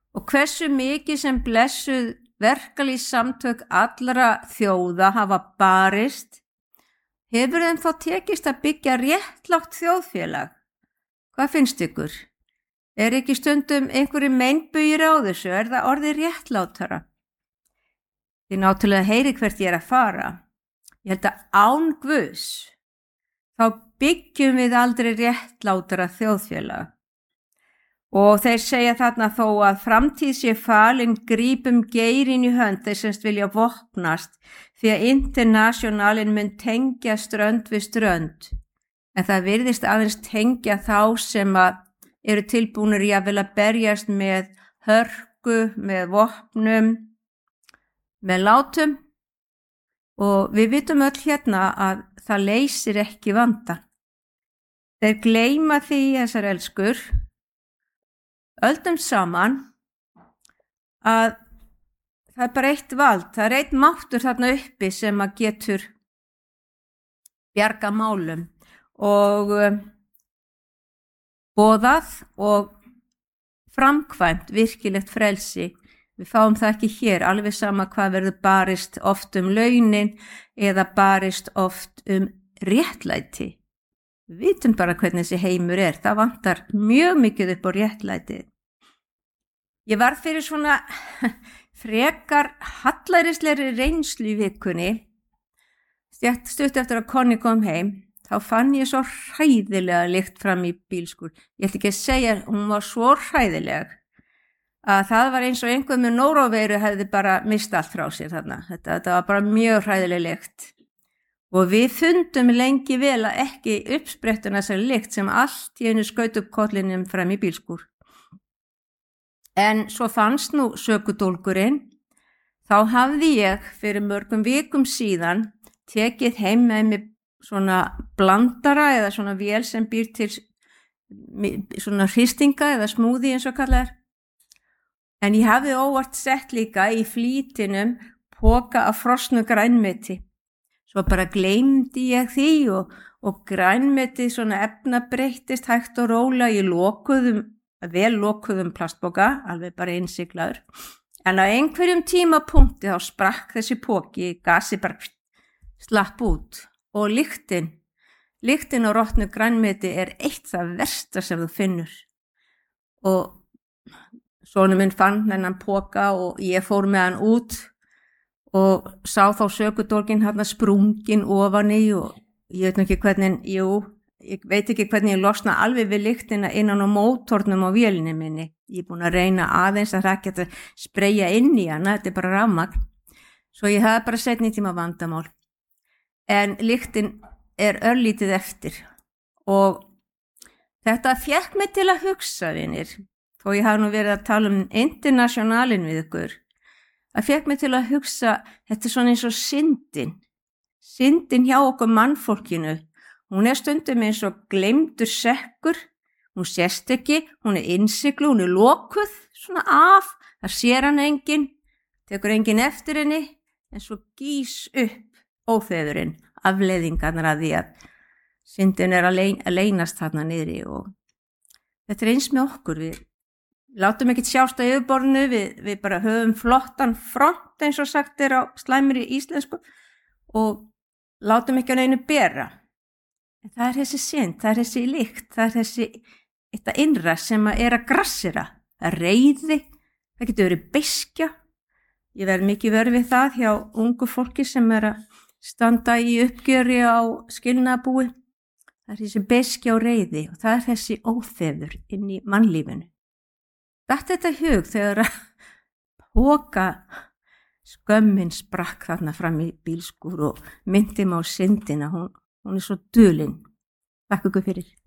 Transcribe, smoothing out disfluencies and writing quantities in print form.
Og hversu mikið sem blessuð verkalýðssamtök allra þjóða hafa barist, hefur þeim þá tekist að byggja réttlátt þjóðfélag? Hvað finnst ykkur? Ekki stundum einhverjir meinbugir á þessu? Það orðið réttlátara? Þið náttúrulega heyri hvert ég að fara. Ég held að án Guðs, þá byggjum við aldrei réttlátara þjóðfélag. Og þeir segja þarna þó að framtíð sé falin, grípum geirin í hönd, þeir semst vilja vopnast, því að internasjonalin mun tengja strönd við strönd. En það virðist aðeins tengja þá sem eru tilbúnir jafnvel að berjast með hörku, með vopnum, með látum. Og við vitum öll hérna að það leysir ekki vandann. Þeir gleyma því, þessar elskur, öldum saman, að það bara eitt vald, það eitt máttur þarna uppi sem að getur bjarga málum og boðað og framkvæmt virkilegt frelsi. Við fáum það ekki hér, alveg sama hvað verður barist oft launin eða barist oft réttlæti. Við vitum bara hvernig þessi heimur það vantar mjög mikið upp á réttlæti. Ég var fyrir svona frekar hallærislegri reynslu í vikunni. Stutt eftir að Conny kom heim, þá fann ég svo hræðilega lykt fram í bílskúr. Ég ætla ekki að segja, hún var svo hræðileg að það var eins og einhver með nóróveiru hefði bara mist allt frá sér þarna. Þetta var bara mjög hræðileg lykt. Og við fundum lengi vel að ekki uppsprettuna þessari lykt sem allt í einu skaut upp kollinum fram í bílskúr. En svo fannst nú sökudólgurinn. Þá hafði ég fyrir mörgum vikum síðan tekið heim með mig svona blandara eða svona vél sem býr til svona hristinga eða smoothie eins og kallar. En ég hafði óvart sett líka í flítinum poka af frosnu grænmeti. Svo bara gleymdi ég því og grænmetið svona efnabreyttist hægt og róla í vel lokuðum plastpoka, alveg bara innsiglaður. En á einhverjum tímapunkti þá sprakk þessi poki, gasi bara slapp út og lyktin á rotnu grænmeti eitt það versta sem þú finnur. Og sonur minn fann þennan poka og ég fór með hann út og sá þá sökudólginn hérna sprungin ofan í og ég veit ekki hvernig ég losna alveg við lyktina innan á mótornum á vélinni minni. Ég búin að reyna aðeins að það ekki að spreyja inn í hana, þetta bara rafmagn. Svo ég hafði bara seinni tíma vandamál. En lyktin örlítið eftir og þetta fékk mig til að hugsa, vinir. Þó ég hafi nú verið að tala internasjonalin við ykkur. Það fékk mig til að hugsa, þetta svona eins og syndin. Syndin hjá okkur mannfólkinu. Hún stundum eins og gleymdur sekkur. Hún sést ekki, hún innsiglu, hún lokuð svona af. Það sér hann enginn, tekur enginn eftir henni, en svo gís upp óþefurinn, afleiðingarnar að því að syndin að leynast þarna niðri og þetta eins með okkur. Við látum ekkert sjást á yfirborðinu, við bara höfum flottan front eins og sagt á slæmri íslensku og látum ekki á neinu bera. En það þessi synd, það þessi lykt, það þessi þetta innra sem að grassera. Það reiði, það getur verið beiskja. Ég verð mikið vör við það hjá ungu fólki sem að standa í uppgjöri á skilnaðarbúi. Það þessi beiskja og reiði og það þessi óþefur inn í mannlífinu. Datt þetta hug þegar að poka skömmin sprakk þarna fram í bílskúr og myndi mig á syndina, hún svo dulin. Takk ykkur fyrir.